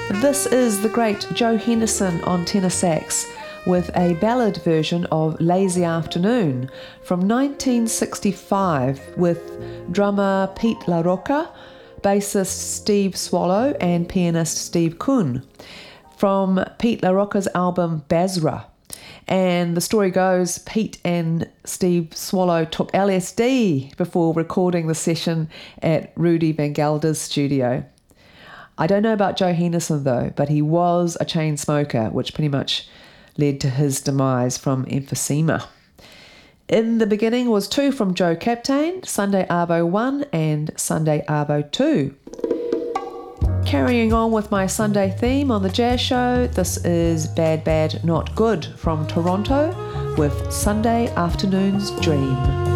This is the great Joe Henderson on tenor sax with a ballad version of Lazy Afternoon from 1965 with drummer Pete LaRocca, bassist Steve Swallow and pianist Steve Kuhn from Pete LaRocca's album Basra. And the story goes, Pete and Steve Swallow took LSD before recording the session at Rudy Van Gelder's studio. I don't know about Joe Henderson though, but he was a chain smoker, which pretty much led to his demise from emphysema. In the beginning was two from Joe Captain, Sunday Arvo 1 and Sunday Arvo 2. Carrying on with my Sunday theme on the Jazz Show, this is Bad Bad Not Good from Toronto with Sunday Afternoon's Dream.